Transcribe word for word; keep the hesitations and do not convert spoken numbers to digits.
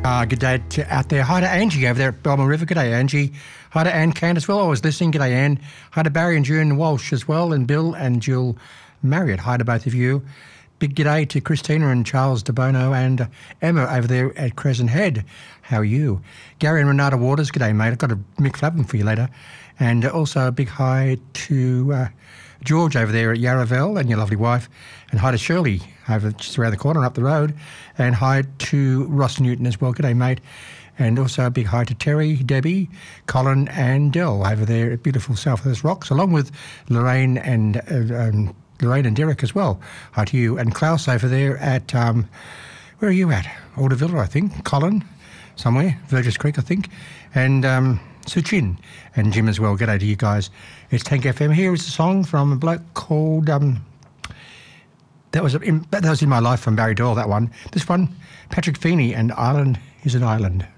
Uh, good day to out there. Hi to Angie over there at Belmont River. Good day, Angie. Hi to Anne Cann as well. I was listening. Good day, Anne. Hi to Barry and June Walsh as well, and Bill and Jill Marriott. Hi to both of you. Big g'day to Christina and Charles DeBono and uh, Emma over there at Crescent Head. How are you? Gary and Renata Waters. G'day, mate. I've got a Mick Flappin for you later. And uh, also a big hi to uh, George over there at Yarraville and your lovely wife. And hi to Shirley over just around the corner up the road. And hi to Ross Newton as well. G'day, mate. And also a big hi to Terry, Debbie, Colin and Dell over there at beautiful Southwest Rocks, along with Lorraine and uh, um, Lorraine and Derek as well. Hi to you. And Klaus over there at, um, where are you at? Aldervilla, I think. Colin, somewhere. Burgess Creek, I think. And um, Suchin and Jim as well. G'day to you guys. It's Tank F M. Here is a song from a bloke called, um, that was in, that was in My Life from Barry Doyle, that one. This one, Patrick Feeney and Ireland is an Island.